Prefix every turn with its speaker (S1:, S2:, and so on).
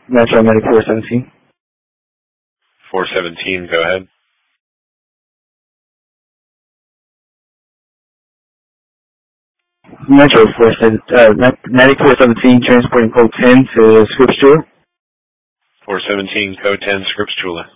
S1: Metro Medic 417.
S2: 417, go ahead.
S1: Metro 417, Medic 417, transporting code 10 to Scripps Jewel.
S2: 417, code 10, Scripps Jewel.